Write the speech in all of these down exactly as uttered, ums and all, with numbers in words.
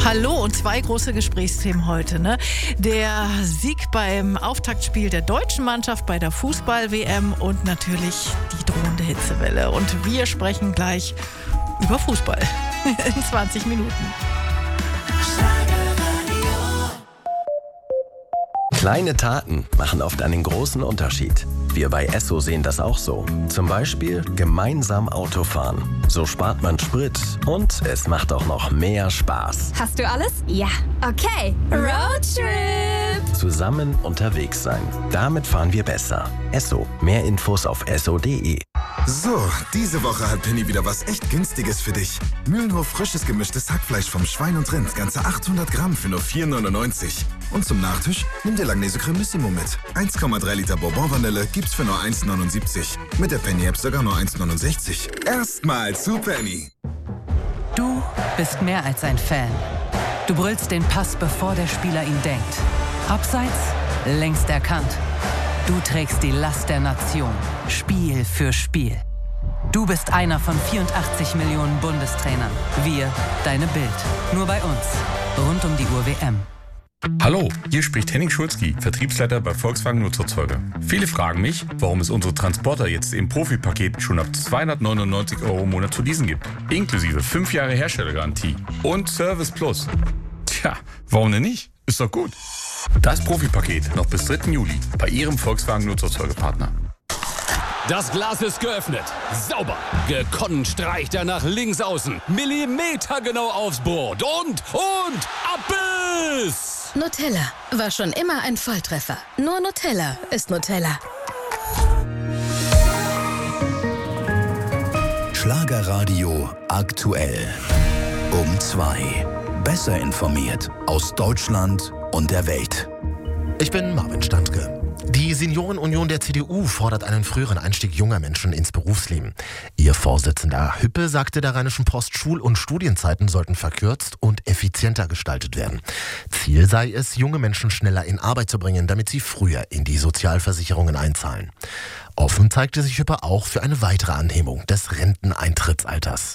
Hallo und zwei große Gesprächsthemen heute. Ne? Der Sieg beim Auftaktspiel der deutschen Mannschaft bei der Fußball-W M und natürlich die drohende Hitzewelle. Und wir sprechen gleich über Fußball in zwanzig Minuten. Kleine Taten machen oft einen großen Unterschied. Wir bei Esso sehen das auch so. Zum Beispiel gemeinsam Auto fahren. So spart man Sprit und es macht auch noch mehr Spaß. Hast du alles? Ja. Okay. Roadtrip! Zusammen unterwegs sein. Damit fahren wir besser. Esso. Mehr Infos auf esso punkt de. So, diese Woche hat Penny wieder was echt Günstiges für dich. Mühlenhof frisches gemischtes Hackfleisch vom Schwein und Rind. Ganze achthundert Gramm für nur vier neunundneunzig. Und zum Nachtisch nimm dir Langnese Cremissimo mit. eins Komma drei Liter Bourbon-Vanille gibt's für nur eins neunundsiebzig. Mit der Penny-App sogar nur eins neunundsechzig. Erstmal zu Penny. Du bist mehr als ein Fan. Du brüllst den Pass, bevor der Spieler ihn denkt. Abseits, längst erkannt. Du trägst die Last der Nation, Spiel für Spiel. Du bist einer von vierundachtzig Millionen Bundestrainern. Wir, deine Bild. Nur bei uns. Rund um die Uhr W M. Hallo, hier spricht Henning Schulzki, Vertriebsleiter bei Volkswagen Nutzerzeuger. Viele fragen mich, warum es unsere Transporter jetzt im Profi-Paket schon ab zweihundertneunundneunzig Euro im Monat zu leasen gibt. Inklusive fünf Jahre Herstellergarantie und Service Plus. Tja, warum denn nicht? Ist doch gut. Das Profi-Paket noch bis dritten Juli bei Ihrem Volkswagen Nutzerzeugerpartner. Das Glas ist geöffnet. Sauber. Gekonnt streicht er nach links außen. Millimetergenau aufs Brot. Und, und, Abbiss! Nutella war schon immer ein Volltreffer. Nur Nutella ist Nutella. Schlagerradio aktuell. Um zwei. Besser informiert aus Deutschland und der Welt. Ich bin Marvin Standke. Die Seniorenunion der C D U fordert einen früheren Einstieg junger Menschen ins Berufsleben. Ihr Vorsitzender Hüppe sagte der Rheinischen Post, Schul- und Studienzeiten sollten verkürzt und effizienter gestaltet werden. Ziel sei es, junge Menschen schneller in Arbeit zu bringen, damit sie früher in die Sozialversicherungen einzahlen. Offen zeigte sich Hüppe auch für eine weitere Anhebung des Renteneintrittsalters.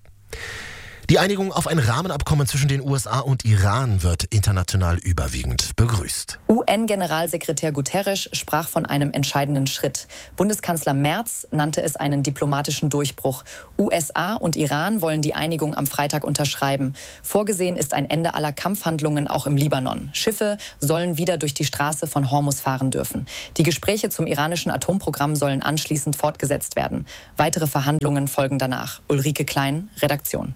Die Einigung auf ein Rahmenabkommen zwischen den U S A und Iran wird international überwiegend begrüßt. U N-Generalsekretär Guterres sprach von einem entscheidenden Schritt. Bundeskanzler Merz nannte es einen diplomatischen Durchbruch. U S A und Iran wollen die Einigung am Freitag unterschreiben. Vorgesehen ist ein Ende aller Kampfhandlungen auch im Libanon. Schiffe sollen wieder durch die Straße von Hormuz fahren dürfen. Die Gespräche zum iranischen Atomprogramm sollen anschließend fortgesetzt werden. Weitere Verhandlungen folgen danach. Ulrike Klein, Redaktion.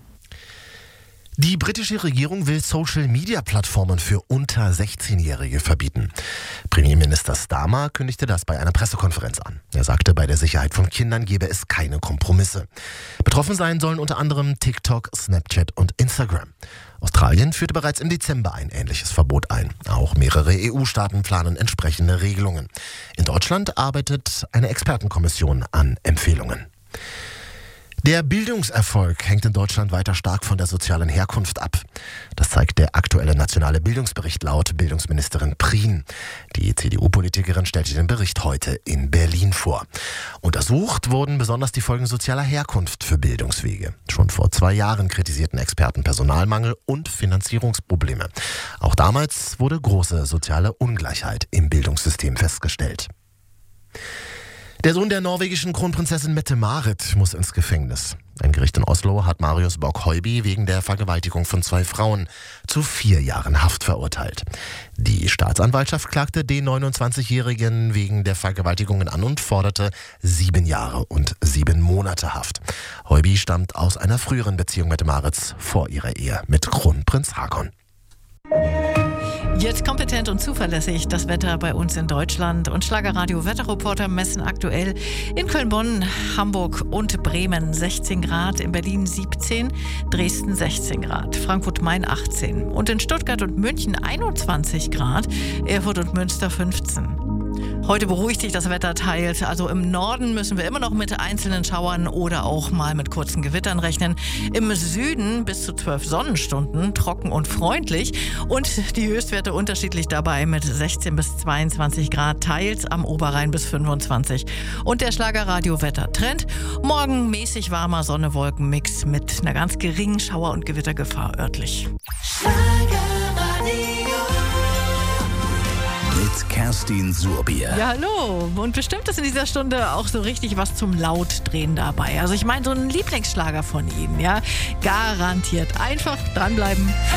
Die britische Regierung will Social-Media-Plattformen für unter sechzehnjährige verbieten. Premierminister Starmer kündigte das bei einer Pressekonferenz an. Er sagte, bei der Sicherheit von Kindern gebe es keine Kompromisse. Betroffen sein sollen unter anderem TikTok, Snapchat und Instagram. Australien führte bereits im Dezember ein ähnliches Verbot ein. Auch mehrere E U-Staaten planen entsprechende Regelungen. In Deutschland arbeitet eine Expertenkommission an Empfehlungen. Der Bildungserfolg hängt in Deutschland weiter stark von der sozialen Herkunft ab. Das zeigt der aktuelle nationale Bildungsbericht laut Bildungsministerin Prien. Die C D U-Politikerin stellte den Bericht heute in Berlin vor. Untersucht wurden besonders die Folgen sozialer Herkunft für Bildungswege. Schon vor zwei Jahren kritisierten Experten Personalmangel und Finanzierungsprobleme. Auch damals wurde große soziale Ungleichheit im Bildungssystem festgestellt. Der Sohn der norwegischen Kronprinzessin Mette-Marit muss ins Gefängnis. Ein Gericht in Oslo hat Marius Borg-Høiby wegen der Vergewaltigung von zwei Frauen zu vier Jahren Haft verurteilt. Die Staatsanwaltschaft klagte den neunundzwanzigjährigen wegen der Vergewaltigungen an und forderte sieben Jahre und sieben Monate Haft. Høiby stammt aus einer früheren Beziehung Mette-Marits vor ihrer Ehe mit Kronprinz Haakon. Jetzt kompetent und zuverlässig das Wetter bei uns in Deutschland. Und Schlagerradio-Wetterreporter messen aktuell in Köln, Bonn, Hamburg und Bremen sechzehn Grad, in Berlin siebzehn, Dresden sechzehn Grad, Frankfurt-Main achtzehn und in Stuttgart und München einundzwanzig Grad, Erfurt und Münster fünfzehn. Heute beruhigt sich das Wetter teils. Also im Norden müssen wir immer noch mit einzelnen Schauern oder auch mal mit kurzen Gewittern rechnen. Im Süden bis zu zwölf Sonnenstunden, trocken und freundlich. Und die Höchstwerte unterschiedlich dabei mit sechzehn bis zweiundzwanzig Grad, teils am Oberrhein bis fünfundzwanzig. Und der Schlagerradio-Wettertrend. Morgen mäßig warmer Sonne-Wolken-Mix mit einer ganz geringen Schauer- und Gewittergefahr örtlich. Mit Kerstin Surbier. Ja, hallo. Und bestimmt ist in dieser Stunde auch so richtig was zum Lautdrehen dabei. Also ich meine, so ein Lieblingsschlager von Ihnen, ja. Garantiert. Einfach dranbleiben.